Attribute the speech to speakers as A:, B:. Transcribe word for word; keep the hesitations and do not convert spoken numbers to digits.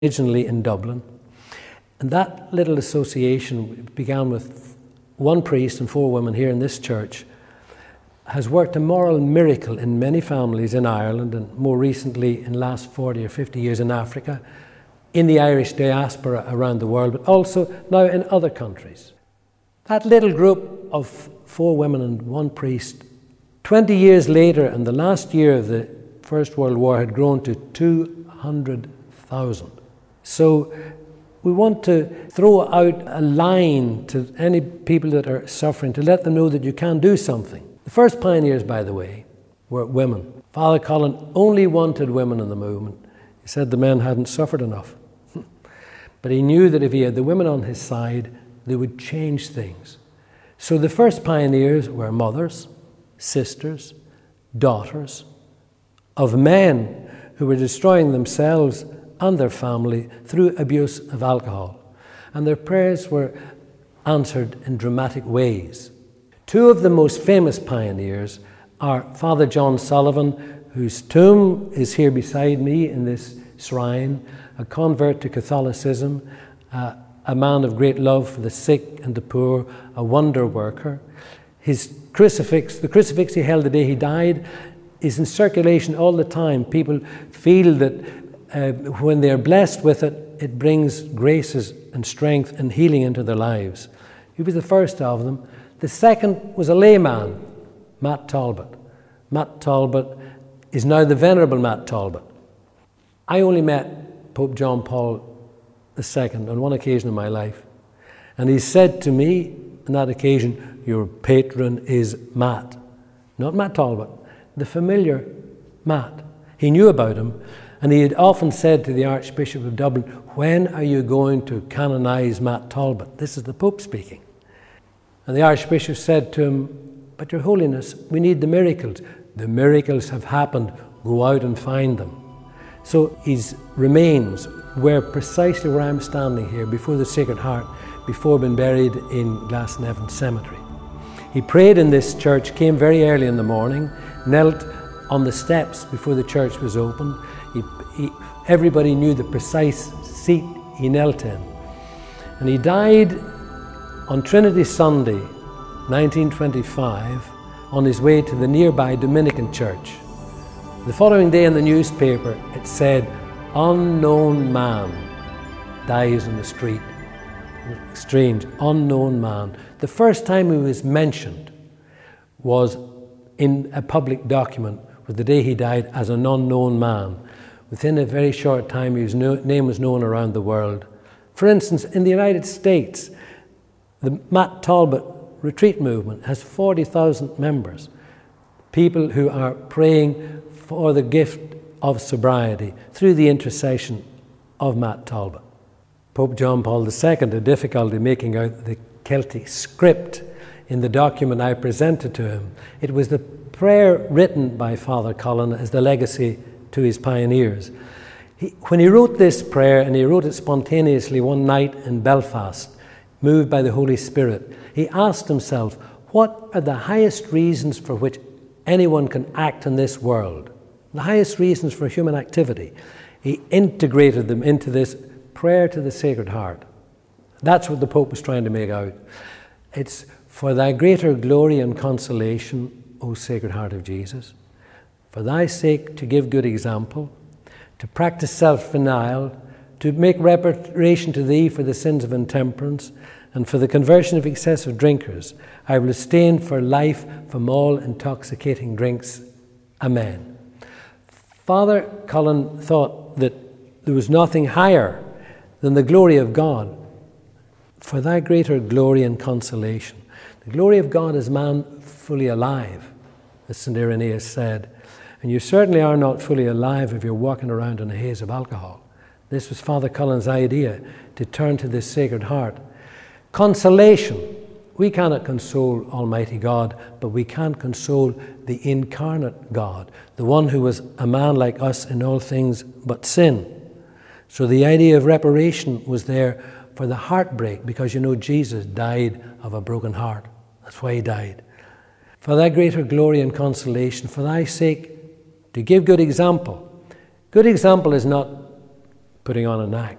A: originally in Dublin. And that little association began with one priest and four women here in this church, has worked a moral miracle in many families in Ireland, and more recently in the last forty or fifty years in Africa, in the Irish diaspora around the world, but also now in other countries. That little group of four women and one priest, twenty years later, in the last year of the First World War, had grown to two hundred thousand. So we want to throw out a line to any people that are suffering to let them know that you can do something. The first pioneers, by the way, were women. Father Cullen only wanted women in the movement. He said the men hadn't suffered enough. But he knew that if he had the women on his side, they would change things. So the first pioneers were mothers, sisters, daughters of men who were destroying themselves and their family through abuse of alcohol. And their prayers were answered in dramatic ways. Two of the most famous pioneers are Father John Sullivan, whose tomb is here beside me in this shrine, a convert to Catholicism, uh, a man of great love for the sick and the poor, a wonder worker. His crucifix, the crucifix he held the day he died, is in circulation all the time. People feel that uh, when they're blessed with it, it brings graces and strength and healing into their lives. He was the first of them. The second was a layman, Matt Talbot. Matt Talbot is now the Venerable Matt Talbot. I only met Pope John Paul the Second on one occasion in my life. And he said to me on that occasion, "Your patron is Matt." Not Matt Talbot, the familiar Matt. He knew about him, and he had often said to the Archbishop of Dublin, "When are you going to canonize Matt Talbot?" This is the Pope speaking. And the Archbishop said to him, "But Your Holiness, we need the miracles." "The miracles have happened. Go out and find them." So his remains were precisely where I'm standing here, before the Sacred Heart, before being buried in Glasnevin Cemetery. He prayed in this church, came very early in the morning, knelt on the steps before the church was open. He, he, everybody knew the precise seat he knelt in. And he died on Trinity Sunday, nineteen twenty-five, on his way to the nearby Dominican church. The following day in the newspaper, it said, "Unknown man dies in the street." Strange, unknown man. The first time he was mentioned was in a public document, was the day he died as an unknown man. Within a very short time, his name was known around the world. For instance, in the United States, the Matt Talbot Retreat Movement has forty thousand members, people who are praying for the gift of sobriety through the intercession of Matt Talbot. Pope John Paul the Second had difficulty making out the Celtic script in the document I presented to him. It was the prayer written by Father Cullen as the legacy to his pioneers. He, when he wrote this prayer, and he wrote it spontaneously one night in Belfast, moved by the Holy Spirit, he asked himself, what are the highest reasons for which anyone can act in this world? The highest reasons for human activity. He integrated them into this prayer to the Sacred Heart. That's what the Pope was trying to make out. It's for thy greater glory and consolation, O Sacred Heart of Jesus, for thy sake to give good example, to practice self-denial, to make reparation to thee for the sins of intemperance, and for the conversion of excessive drinkers. I will abstain for life from all intoxicating drinks. Amen. Father Cullen thought that there was nothing higher than the glory of God. For thy greater glory and consolation. The glory of God is man fully alive, as Saint Irenaeus said. And you certainly are not fully alive if you're walking around in a haze of alcohol. This was Father Cullen's idea, to turn to this Sacred Heart. Consolation. We cannot console Almighty God, but we can console the incarnate God, the one who was a man like us in all things but sin. So the idea of reparation was there for the heartbreak, because you know Jesus died of a broken heart. That's why he died. For thy greater glory and consolation, for thy sake, to give good example. Good example is not putting on an act.